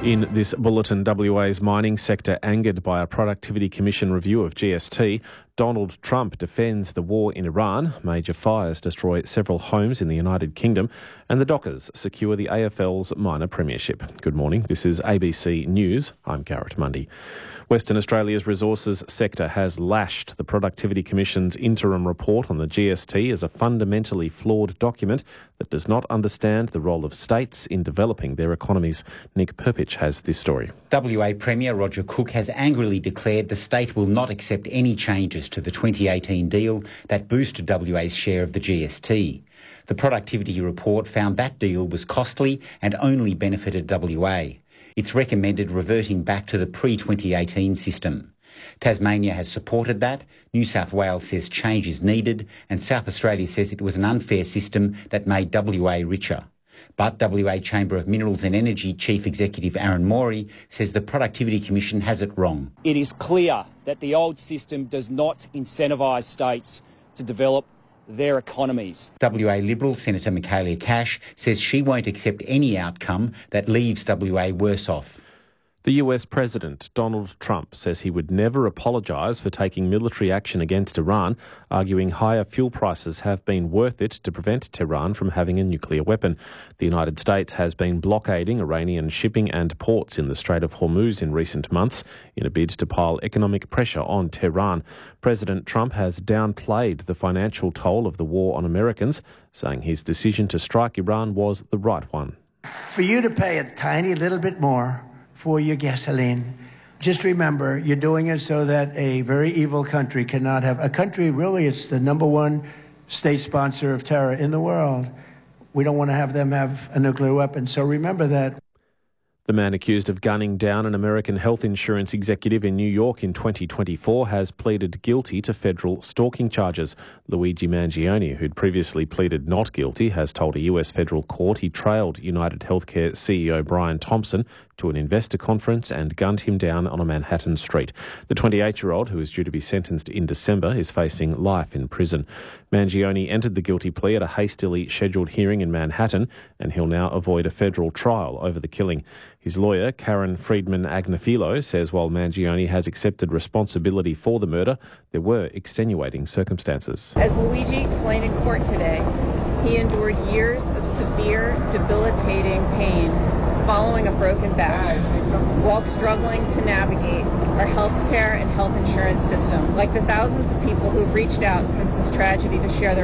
In this bulletin, WA's mining sector angered by a Productivity Commission review of GST. Donald Trump defends the war in Iran. Major fires destroy several homes in the United Kingdom. And the Dockers secure the AFL's minor premiership. Good morning. This is ABC News. I'm Garrett Mundy. Western Australia's resources sector has lashed the Productivity Commission's interim report on the GST as a fundamentally flawed document that does not understand the role of states in developing their economies. Nick Perpich has this story. WA Premier Roger Cook has angrily declared the state will not accept any changes to the 2018 deal that boosted WA's share of the GST. The productivity report found that deal was costly and only benefited WA. It's recommended reverting back to the pre-2018 system. Tasmania has supported that, New South Wales says change is needed, and South Australia says it was an unfair system that made WA richer. But WA Chamber of Minerals and Energy Chief Executive Aaron Morey says the Productivity Commission has it wrong. It is clear that the old system does not incentivise states to develop their economies. WA Liberal Senator Michaelia Cash says she won't accept any outcome that leaves WA worse off. The US President, Donald Trump, says he would never apologise for taking military action against Iran, arguing higher fuel prices have been worth it to prevent Tehran from having a nuclear weapon. The United States has been blockading Iranian shipping and ports in the Strait of Hormuz in recent months in a bid to pile economic pressure on Tehran. President Trump has downplayed the financial toll of the war on Americans, saying his decision to strike Iran was the right one. For you to pay a tiny little bit more for your gasoline, just remember you're doing it so that a very evil country cannot have a country. Really, it's the number one state sponsor of terror in the world. We don't want to have them have a nuclear weapon. So remember that. The man accused of gunning down an American health insurance executive in New York in 2024 has pleaded guilty to federal stalking charges. Luigi Mangione, who'd previously pleaded not guilty, has told a US federal court he trailed United Healthcare CEO Brian Thompson to an investor conference and gunned him down on a Manhattan street. The 28-year-old, who is due to be sentenced in December, is facing life in prison. Mangione entered the guilty plea at a hastily scheduled hearing in Manhattan, and he'll now avoid a federal trial over the killing. His lawyer, Karen Friedman Agnifilo, says while Mangione has accepted responsibility for the murder, there were extenuating circumstances. As Luigi explained in court today, he endured years of severe, debilitating pain following a broken back, while struggling to navigate our healthcare and health insurance system. Like the thousands of people who've reached out since this tragedy to share their